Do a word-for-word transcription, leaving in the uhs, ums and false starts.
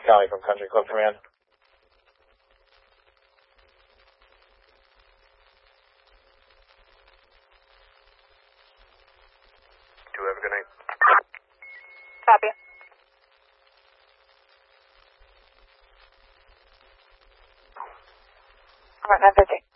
Callie from Country Club Command. Do have a good night. Copy. All right, nine fifty.